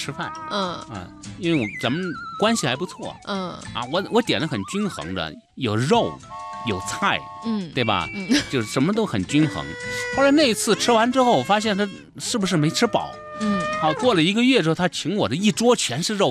吃饭， 嗯因为咱们关系还不错，我点的很均衡的，有肉有菜，对吧？就是什么都很均衡。后来那次吃完之后，我发现他是不是没吃饱？好，过了1个月之后，他请我的一桌全是肉。